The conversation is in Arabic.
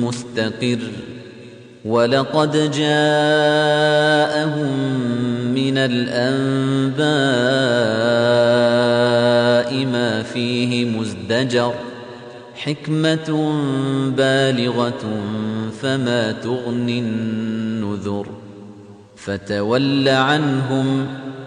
مستقر ولقد جاءهم من الأنباء ما فيه مزدجر حكمة بالغة فما تغني النذر فتول عنهم